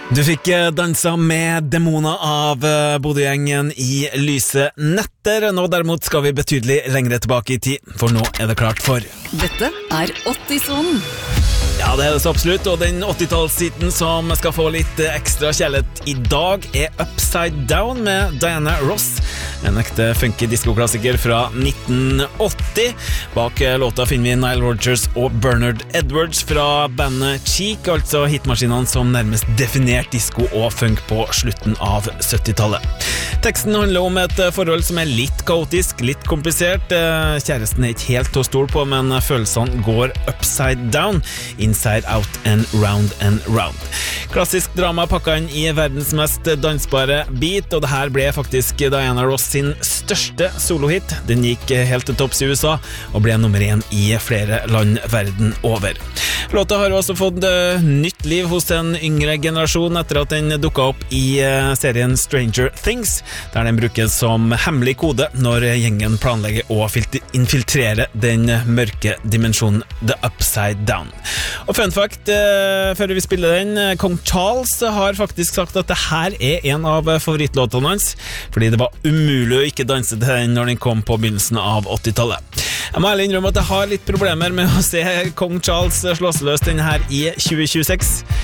Du fikk dansa med demoner av Bodø-gjengen i lyse netter. Nå derimot skal vi betydelig lengre tilbake i tid, for nå er det klart for Dette er 80-sonen. Ja, det er det så absolutt, og den 80-tallshiten som skal få litt ekstra kjærlighet i dag er Upside Down med Diana Ross, en ekte funky diskoklassiker fra 1980. Bak låta finner vi Nile Rodgers og Bernard Edwards fra bandet Cheek, altså hitmaskinene som nærmest definerte disko og funk på slutten av 70-tallet. Teksten handler om et forhold som er litt kaotisk, litt komplisert. Kjæresten er ikke helt til å stole på, men følelsene går upside down, inside out and round and round. Klassisk drama pakket inn i verdens mest dansbare beat, og det her ble faktisk Diana Ross sin største solohit. Den gikk helt til topps i USA, og ble nummer 1 i flere land verden over. Låta har også fått nytt liv hos en yngre generasjon etter at den dukket opp i serien Stranger Things, der den brukes som hemmelig kode når gjengen planlegger å infiltrere den mørke dimensjonen The Upside Down. Og fun fact, før vi spiller den, Kong Charles har faktisk sagt at det her er en av favorittlåtene hans, fordi det var umulig å ikke danse til den når den kom på begynnelsen av 80-tallet. Jeg må ærlig innrømme at jeg har litt problemer med å se Kong Charles slå seg løs den her i 2026.